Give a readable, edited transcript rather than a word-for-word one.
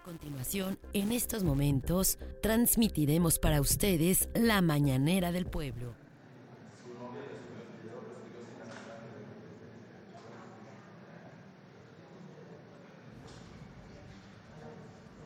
continuación, en estos momentos, transmitiremos para ustedes la Mañanera del Pueblo.